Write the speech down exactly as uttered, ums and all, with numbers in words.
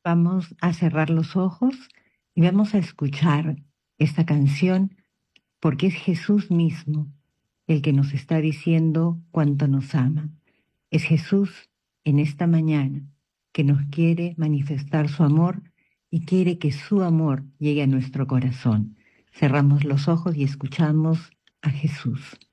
Vamos a cerrar los ojos y vamos a escuchar esta canción porque es Jesús mismo el que nos está diciendo cuánto nos ama. Es Jesús en esta mañana que nos quiere manifestar su amor y quiere que su amor llegue a nuestro corazón. Cerramos los ojos y escuchamos a Jesús.